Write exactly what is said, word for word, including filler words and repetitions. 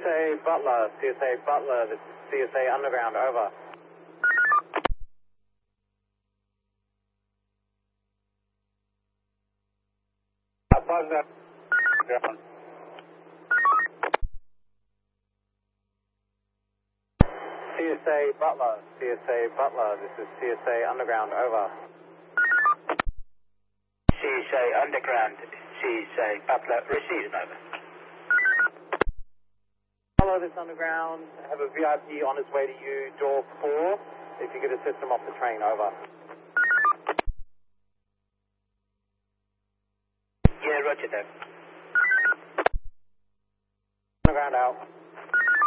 S A Butler, C S A Butler, this is C S A Underground, over. Butler, ground. C S A Butler, C S A Butler, this is C S A Underground, over. C S A Underground, C S A Butler, received, over. Hello, this Underground, I have a V I P on his way to you, door four. If you could assist him off the train, over.